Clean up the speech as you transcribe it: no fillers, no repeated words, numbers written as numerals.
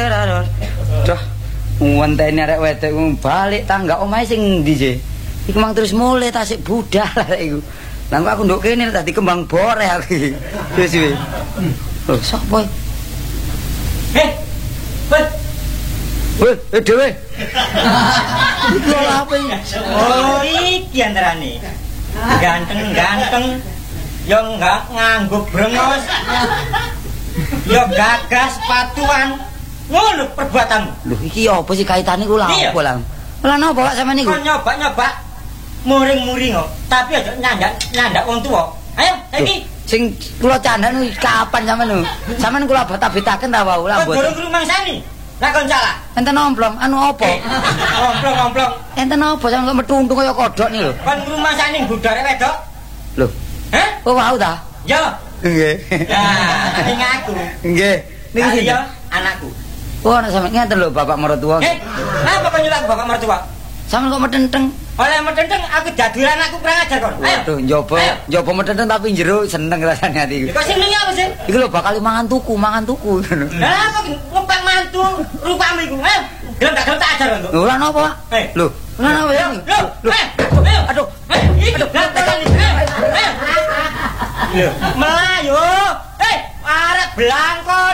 Duh, ngenteni arek wedok balik tangga omahe sing ndi sih? Iku mang terus mulai tasik budal arek iku. Lah kok aku nduk kene tadi kembang bore aku iki. Wis wis. Lho, sapa? Weh, dhewe. Iku apa iki? Oh, iki antarane. Ganteng-ganteng yo enggak nganggo brengos. Yo gagas patuan. Ngono perbuatanmu. Lho, iki apa sih kaitane ku lha apa lah? Lah napa Pak sampean niku? Kon nyoba-nyoba muring-muring kok, tapi aja nyandak wong tuwa. Ayo, saiki sing kula candhan kapan sampean lho? Sampean kula bata-betaken ta wau lah mboten. Durung rumangsani. Lah kon salah. Enten omplong, anu apa? Omplong. Enten apa sampean kok metuntung kaya kodhok nih lho. Kon rumangsani budare wedok. Lho. Hah? Oh wau ta? Ya. Nggih. Nah, ning aku. Nggih. Niki ya anakku. Oh, anak sampean ngeten lho bapak mertua. Apa kok nyulak bapak mertua? Sampeyan kok metenteng. Oleh metenteng aku dadulan anakku kurang ajar kon. Ayo. Waduh, njopo metenteng tapi jero seneng rasane ati iku. Kok seneng apa sih? Iku lho bakal mangan tuku ngono. Lah kok ngempang mantu rupamu iku. Ayo. Gelem tak ajar kon. Lho, ora napa, Pak? Lho, ora napa ya? Lho. Aduh. Aduh, tekan iki. Ayo. Melayu. Arek blangkon.